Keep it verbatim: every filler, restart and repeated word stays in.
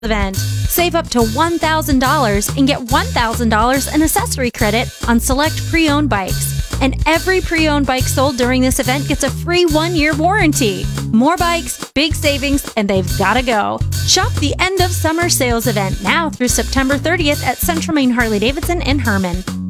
event. Save up to one thousand dollars and get one thousand dollars in accessory credit on select pre-owned bikes. And every pre-owned bike sold during this event gets a free one-year warranty. More bikes, big savings, and they've got to go. Shop the end of summer sales event now through September thirtieth at Central Maine Harley-Davidson in Herman.